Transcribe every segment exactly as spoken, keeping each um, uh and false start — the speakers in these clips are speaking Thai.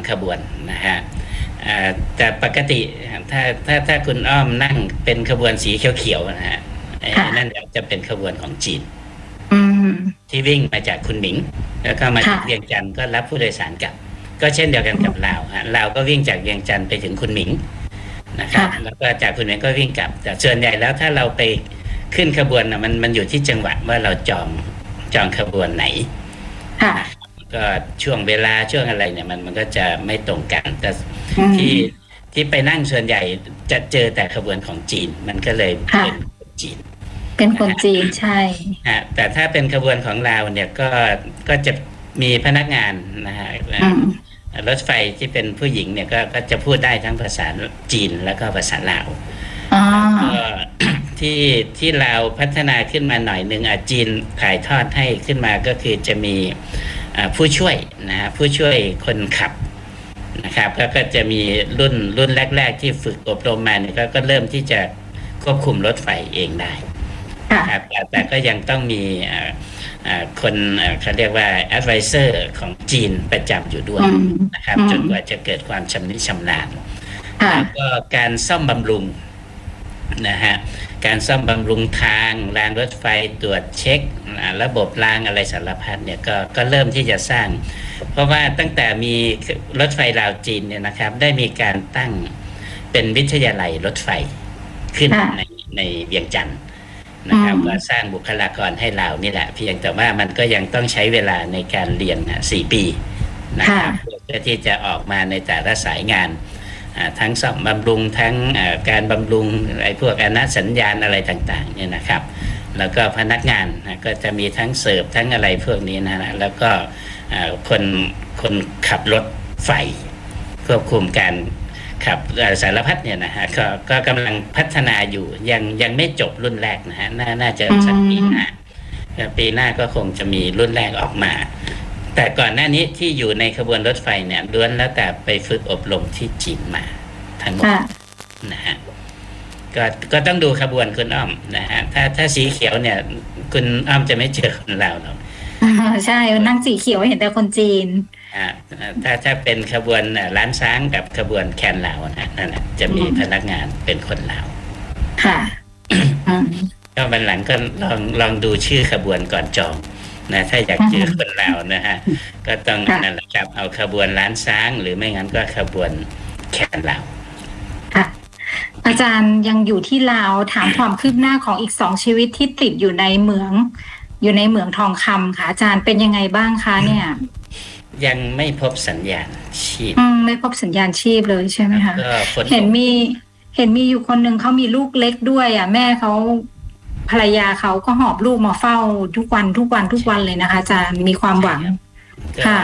ขบวนนะฮะแต่ปกติถ้าถ้าถ้าคุณอ้อมนั่งเป็นขบวนสีเขียวๆนะฮะนั่นจะเป็นขบวนของจีนที่วิ่งมาจากคุนหมิงแล้วก็มาจากเวียงจันทร์ก็รับผู้โดยสารกลับก็เช่นเดียวกันกับลาวฮะลาวก็วิ่งจากเวียงจันทร์ไปถึงคุนหมิงนะครับแล้วก็จากคุนหมิงก็วิ่งกลับแต่ส่วนใหญ่แล้วถ้าเราไปขึ้นขบวนนะมันมันอยู่ที่จังหวะว่าเราจองจองขบวนไหนก็ช่วงเวลาช่วงอะไรเนี่ยมันมันก็จะไม่ตรงกันแต่ที่ที่ไปนั่งส่วนใหญ่จะเจอแต่ขบวนของจีนมันก็เลยเป็นคนจีนเป็นคนจีนใช่ฮะแต่ถ้าเป็นขบวนของลาวเนี่ยก็ก็จะมีพนักงานนะฮะรถไฟที่เป็นผู้หญิงเนี่ยก็ก็จะพูดได้ทั้งภาษาจีนแล้วก็ภาษาลาวก็ที่ที่ลาวพัฒนาขึ้นมาหน่อยนึงอ่ะจีนถ่ายทอดให้ขึ้นมาก็คือจะมีผู้ช่วยนะฮะผู้ช่วยคนขับนะครับก็ก็จะมีรุ่นรุ่นแรกๆที่ฝึกอบรมมาเนี่ยก็ก็เริ่มที่จะควบคุมรถไฟเองได้ครับแต่แต่ก็ยังต้องมีคนเขาเรียกว่า advisor ของจีนประจำอยู่ด้วยนะครับจนกว่าจะเกิดความชำนิชำนาญแล้วก็การซ่อมบำรุงนะฮะการซ่อมบำรุงทางรางรถไฟตรวจเช็คระบบรางอะไรสารพัดเนี่ยก็ก็เริ่มที่จะสร้างเพราะว่าตั้งแต่มีรถไฟลาวจีนเนี่ยนะครับได้มีการตั้งเป็นวิทยาลัยรถไฟขึ้นในในเวียงจันทร์นะครับก็สร้างบุคลากรให้ลาวนี่แหละเพียงแต่ว่ามันก็ยังต้องใช้เวลาในการเรียนสี่ปีนะครับเพื่อที่จะออกมาในแต่ละสายงานทั้งซ่อมบำรุงทั้งการบำรุงไอ้พวกอนุสัญญาณอะไรต่างๆเนี่ยนะครับแล้วก็พนักงานก็จะมีทั้งเสิร์ฟทั้งอะไรพวกนี้นะแล้วก็คนคนขับรถไฟควบคุมการขับสารพัดเนี่ยนะฮะก็ก็กำลังพัฒนาอยู่ยังยังไม่จบรุ่นแรกนะฮะน่าน่าจะสักปีหน้าปีหน้าก็คงจะมีรุ่นแรกออกมาแต่ก่อนหน้านี้ที่อยู่ในขบวนรถไฟเนี่ยล้วนแล้วแต่ไปฝึกอบรมที่จีนมาทั้งหมดนะฮะก็ก็ต้องดูขบวนคุณอ้อมนะฮะถ้าถ้าสีเขียวเนี่ยคุณอ้อมจะไม่เจอคนลาวหรอกใช่นั่งสีเขียวเห็นแต่คนจีนอ่าถ้าถ้าเป็นขบวนล้านช้างกับขบวนแคนลาวนะนั่นแหละจะมีพนักงานเป็นคนลาวค่ะก็วันหลังก็ลองลองดูชื่อขบวนก่อนจองนะถ้าอยากเจอคนลาวนะฮะก็ต้องนั่นแหละครับเอาขบวนล้านช้างหรือไม่งั้นก็ขบวนแคนลาวค่ะอาจารย์ยังอยู่ที่ลาวถามความคืบหน้าของอีกสองชีวิตที่ติดอยู่ในเหมืองอยู่ในเหมืองทองคำค่ะอาจารย์เป็นยังไงบ้างคะเนี่ยยังไม่พบสัญญาณชีพไม่พบสัญญาณชีพเลยใช่ไหมคะเห็นมีเห็นมีอยู่คนหนึ่งเขามีลูกเล็กด้วยอ่ะแม่เขาภรรยาเขาก็หอบลูกมาเฝ้าทุกวันทุกวันทุกวันเลยนะคะอาจารย์มีความหวังค่ะ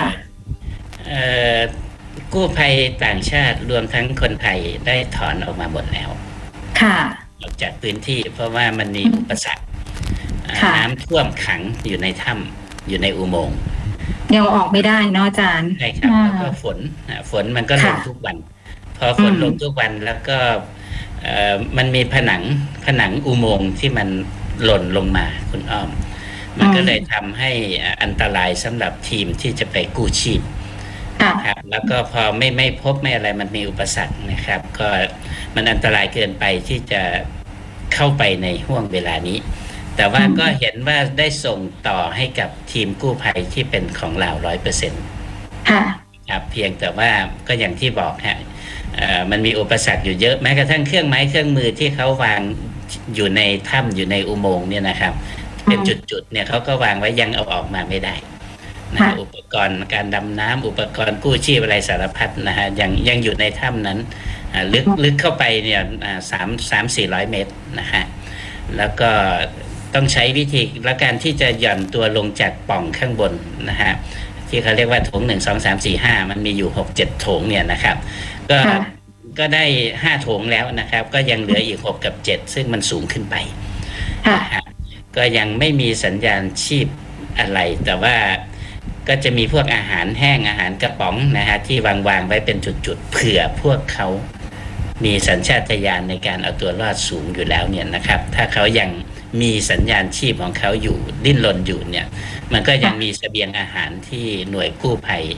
กู้ภัยต่างชาติรวมทั้งคนไทยได้ถอนออกมาหมดแล้วค่ะออกจากพื้นที่เพราะว่ามันมีอุปสรรคน้ำท่วมขังอยู่ในถ้ำอยู่ในอุโมงค์ยังออกไม่ได้เนาะอาจารย์ใช่ครับแล้วก็ฝนฝนมันก็ลงทุกวันพอฝนลงทุกวันแล้วก็มันมีผนังผนังอุโมงค์ที่มันหล่นลงมาคุณอ้อมมันก็เลยทำให้อันตรายสำหรับทีมที่จะไปกู้ชีพครับแล้วก็พอไม่ไม่พบไม่อะไรมันมีอุปสรรคนะครับก็มันอันตรายเกินไปที่จะเข้าไปในห่วงเวลานี้แต่ว่าก็เห็นว่าได้ส่งต่อให้กับทีมกู้ภัยที่เป็นของเรา ร้อยเปอร์เซ็นต์ ครับเพียงแต่ว่าก็อย่างที่บอกฮะมันมีอุปสรรคอยู่เยอะแม้กระทั่งเครื่องไม้เครื่องมือที่เขาวางอยู่ในถ้ำอยู่ในอุโมงค์เนี่ยนะครับเป็นจุดๆเนี่ยเขาก็วางไว้ยังเอาออกมาไม่ได้นะอุปกรณ์การดำน้ำอุปกรณ์กู้ชีพอะไรสารพัดนะฮะยังยังอยู่ในถ้ำนั้นลึกลึกเข้าไปเนี่ยสามสามสี่ร้อยเมตรนะฮะแล้วก็ต้องใช้วิธีและการที่จะหย่อนตัวลงจากปล่องข้างบนนะฮะที่เขาเรียกว่าโถงหนึ่งสองสามสี่ห้ามันมีอยู่หกเจ็ดโถงเนี่ยนะครับก็ก็ได้ห้าโถงแล้วนะครับก็ยังเหลืออีกหกกับเจ็ดซึ่งมันสูงขึ้นไปก็ยังไม่มีสัญญาณชีพอะไรแต่ว่าก็จะมีพวกอาหารแห้งอาหารกระป๋องนะฮะที่วางวางไว้เป็นจุดๆเผื่อพวกเขามีสัญชาตญาณในการเอาตัวรอดสูงอยู่แล้วเนี่ยนะครับถ้าเขายังมีสัญญาณชีพของเขาอยู่ดิ้นรนอยู่เนี่ยมันก็ยังมีเสบียงอาหารที่หน่วยกู้ภัย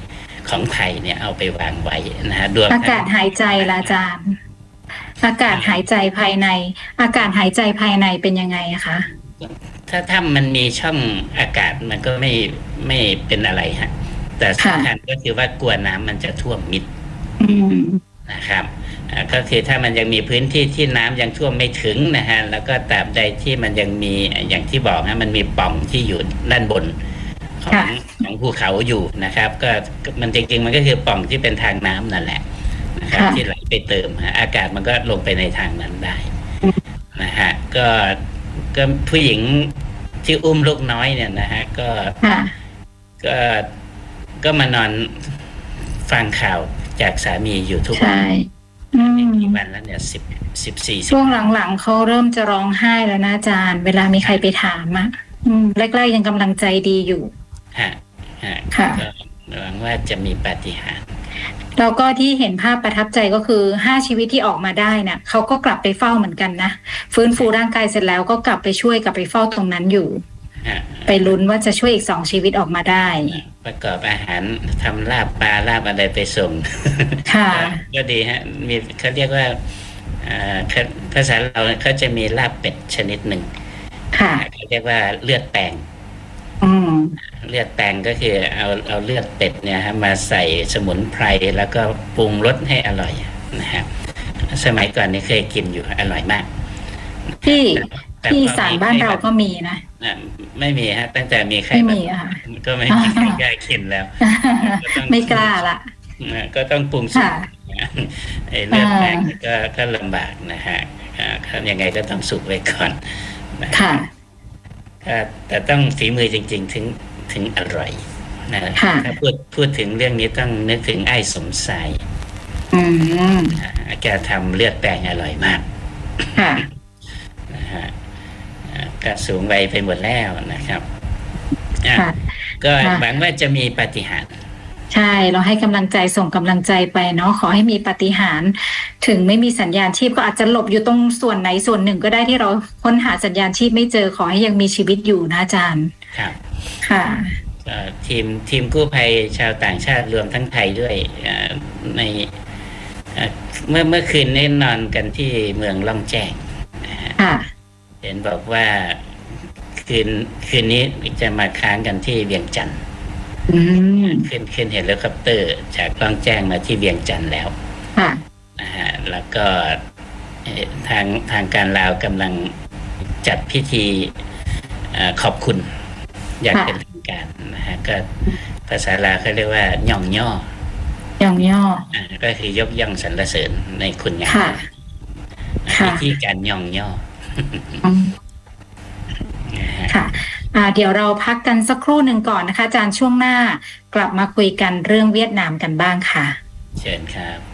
ของไทยเนี่ยเอาไปวางไว้นะฮะดวงอากาศหายใจละอาจารย์อากาศหายใจภายในอากาศหายใจภายในเป็นยังไงอะคะถ้าถ้ามันมีช่องอากาศมันก็ไม่ไม่เป็นอะไรฮะแต่สำคัญก็คือว่ากลัวน้ำมันจะท่วมมิดนะครับก็คือถ้ามันยังมีพื้นที่ที่น้ำยังท่วมไม่ถึงนะฮะแล้วก็ตราบใดที่มันยังมีอย่างที่บอกนะมันมีปล่องที่อยู่ด้านบนของของภูเขาอยู่นะครับก็มันจริงๆมันก็คือปล่องที่เป็นทางน้ำนั่นแหละนะครับที่ไหลไปเติมอากาศมันก็ลงไปในทางนั้นได้นะฮะก็ก็ผู้หญิงที่อุ้มลูกน้อยเนี่ยนะฮะก็ก็ก็มานอนฟังข่าวจากสามีอยู่ทุกวันกี่วันแล้วเนี่ยสิบสิบสี่ช่วงหลังๆเขาเริ่มจะร้องไห้แล้วนะอาจารย์เวลามีใครไปถามอ่ะแรกๆยังกำลังใจดีอยู่ฮะฮะค่ะหวังว่าจะมีปาฏิหาริย์แล้วก็ที่เห็นภาพประทับใจก็คือห้าชีวิตที่ออกมาได้น่ะเขาก็กลับไปเฝ้าเหมือนกันนะฟื้นฟูร่างกายเสร็จแล้วก็กลับไปช่วยกลับไปเฝ้าตรงนั้นอยู่ไปลุ้นว่าจะช่วยอีกสองชีวิตออกมาได้ประกอบอาหารทำลาบปลาลาบอะไรไปส่งค่ะก็ดีฮะมีเขาเรียกว่าภาษาเราเขาจะมีลาบเป็ดชนิดหนึ่งค่ะเขาเรียกว่าเลือดแปลงเลือดแปลงก็คือเอาเอาเลือดเป็ดเนี่ยฮะมาใส่สมุนไพรแล้วก็ปรุงรสให้อร่อยนะฮะสมัยก่อนนี่เคยกินอยู่อร่อยมากที่ที่สารบ้านเราก็มีนะไม่มีฮะตั้งแต่มีใครก็ไม่มีใครกล้ากินแล้วไม่กล้าละก็ต้องปรุงสุกไอ้เลือดแปลงก็ก็ลำบากนะฮะยังไงก็ต้องสุกไว้ก่อนค่ะแต่ต้องฝีมือจริงๆถึงถึงอร่อยนะถ้าพูดพูดถึงเรื่องนี้ต้องนึกถึงไอ้สมศายแกทำเลือดแปลงอร่อยมากนะฮะก็สูงวัยไปหมดแล้วนะครับก็หวังว่าจะมีปาฏิหาริย์ใช่เราให้กำลังใจส่งกำลังใจไปเนาะขอให้มีปาฏิหาริย์ถึงไม่มีสัญญาณชีพก็อาจจะหลบอยู่ตรงส่วนไหนส่วนหนึ่งก็ได้ที่เราค้นหาสัญญาณชีพไม่เจอขอให้ยังมีชีวิตอยู่นะอาจารย์ครับค่ะทีมทีมกู้ภัยชาวต่างชาติรวมทั้งไทยด้วยในเมื่อเมื่อคืนนี้นอนกันที่เมืองล่องแจ้งค่ะเห็นบอกว่าคืนคืนนี้จะมาค้างกันที่เวียงจันทร์ขึ้นขึ้นเฮลิคอปเตอร์จากล่องแจ้งมาที่เวียงจันทร์แล้วนะฮะแล้วก็ทางทางการลาวกำลังจัดพิธีขอบคุณอย่างเป็นทางการนะฮะก็ภาษาลาวเขาเรียกว่าย่องย่อย่องย่อก็คือยกย่องสรรเสริญในคุณงามพิธีการย่องย่อค่ะเดี๋ยวเราพักกันสักครู่หนึ่งก่อนนะคะอาจารย์ช่วงหน้ากลับมาคุยกันเรื่องเวียดนามกันบ้างค่ะเชิญครับ